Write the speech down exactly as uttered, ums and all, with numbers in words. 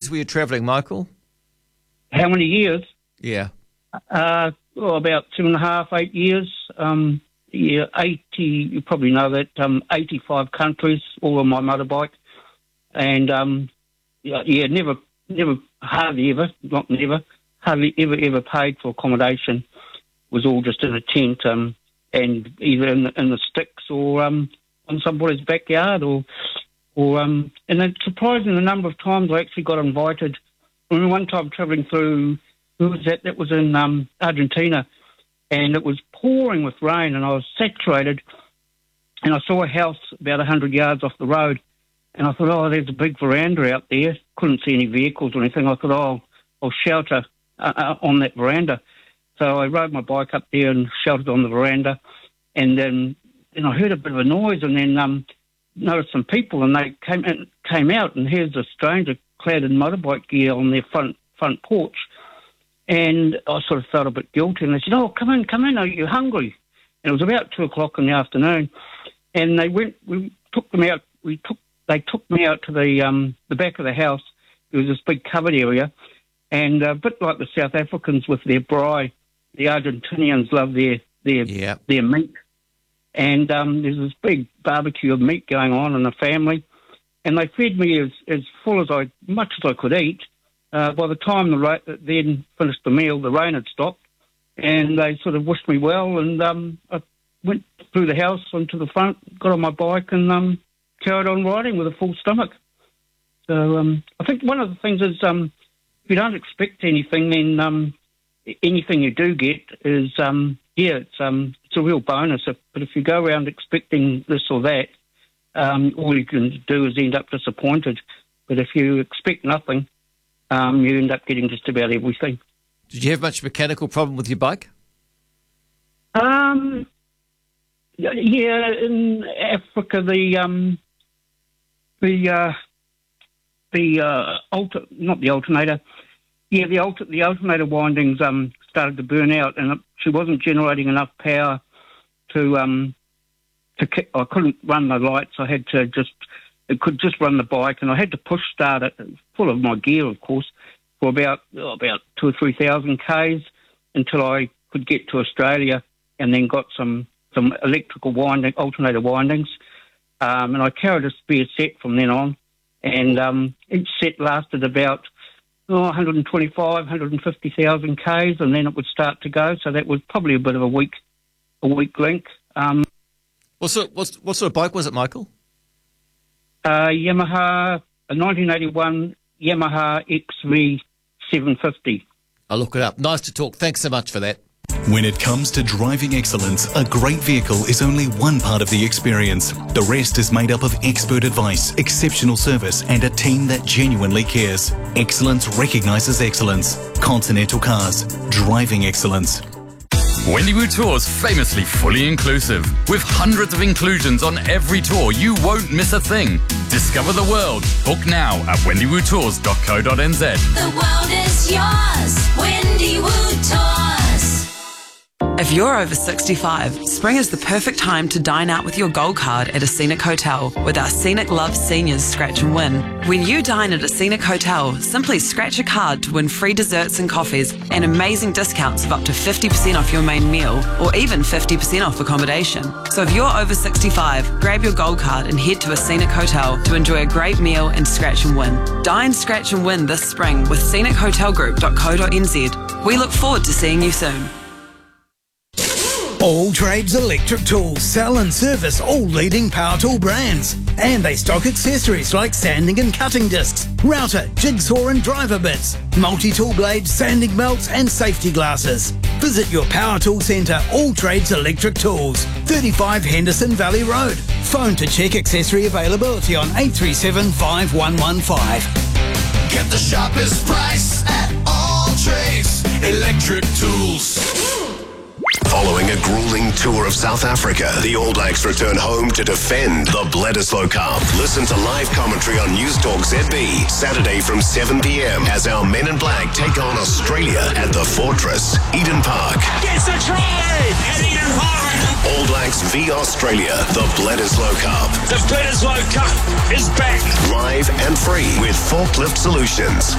were you travelling, Michael? How many years? Yeah. Uh, well, about seven and a half, eight years. Um, yeah, eighty. You probably know that. Um, eighty-five countries, all on my motorbike, and um, yeah, yeah, never, never, hardly ever, not never, hardly ever, ever paid for accommodation. It was all just in a tent, um, and either in the, in the sticks or um, on somebody's backyard, or, or um, and it's surprising the number of times I actually got invited. I remember one time travelling through. Who was that? That was in um, Argentina, and it was pouring with rain, and I was saturated, and I saw a house about one hundred yards off the road, and I thought, oh, there's a big veranda out there. Couldn't see any vehicles or anything. I thought, oh, I'll shelter uh, uh, on that veranda. So I rode my bike up there and sheltered on the veranda, and then, then I heard a bit of a noise, and then um, noticed some people, and they came in, came out, and here's a stranger clad in motorbike gear on their front front porch. And I sort of felt a bit guilty, and they said, oh, come in, come in, are you hungry? And it was about two o'clock in the afternoon, and they went, we took them out, we took, they took me out to the um, the back of the house. There was this big covered area, and a bit like the South Africans with their braai, the Argentinians love their their, yeah. their meat. And um, there's this big barbecue of meat going on in the family, and they fed me as, as full as I, much as I could eat. Uh, by the time the ra- then finished the meal, the rain had stopped, and they sort of wished me well, and um, I went through the house onto the front, got on my bike, and um, carried on riding with a full stomach. So um, I think one of the things is um, if you don't expect anything, then um, anything you do get is, um, yeah, it's um, it's a real bonus. If, but if you go around expecting this or that, um, all you can do is end up disappointed. But if you expect nothing, Um, you end up getting just about everything. Did you have much mechanical problem with your bike? Um, yeah, in Africa, the um, the uh, the uh, alter, not the alternator, yeah, the alter, the alternator windings um started to burn out, and it, she wasn't generating enough power to um to. I couldn't run the lights. I had to just. It could just run the bike, and I had to push start it, full of my gear, of course, for about oh, about two or three thousand k's until I could get to Australia, and then got some some electrical winding, alternator windings, um, and I carried a spare set from then on, and um, each set lasted about oh, one hundred twenty-five, one hundred fifty thousand k's, and then it would start to go. So that was probably a bit of a weak a weak link. Um, what sort what, what sort of bike was it, Michael? Uh, Yamaha, a nineteen eighty-one Yamaha X V seven fifty. I'll look it up. Nice to talk. Thanks so much for that. When it comes to driving excellence, a great vehicle is only one part of the experience. The rest is made up of expert advice, exceptional service, and a team that genuinely cares. Excellence recognises excellence. Continental Cars. Driving excellence. Wendywoo Tours, famously fully inclusive. With hundreds of inclusions on every tour, you won't miss a thing. Discover the world. Book now at wendywoo tours dot co dot n z. The world is yours. Wendywoo Tours. If you're over sixty-five, spring is the perfect time to dine out with your Gold Card at a Scenic Hotel with our Scenic Love Seniors Scratch and Win. When you dine at a Scenic Hotel, simply scratch a card to win free desserts and coffees and amazing discounts of up to fifty percent off your main meal or even fifty percent off accommodation. So if you're over sixty-five, grab your Gold Card and head to a Scenic Hotel to enjoy a great meal and scratch and win. Dine, scratch and win this spring with scenic hotel group dot co dot n z. We look forward to seeing you soon. All Trades Electric Tools sell and service all leading power tool brands, and they stock accessories like sanding and cutting discs, router, jigsaw and driver bits, multi-tool blades, sanding belts and safety glasses. Visit your power tool centre, All Trades Electric Tools, thirty-five Henderson Valley Road. Phone to check accessory availability on eight three seven, five one one five. Get the sharpest price at All Trades Electric Tools. Following a grueling tour of South Africa, the All Blacks return home to defend the Bledisloe Cup. Listen to live commentary on News Talk Z B, Saturday from seven p m as our Men in Black take on Australia at the Fortress, Eden Park. Gets a try at Eden Park. All Blacks v Australia, the Bledisloe Cup. The Bledisloe Cup is back. Live and free with Forklift Solutions.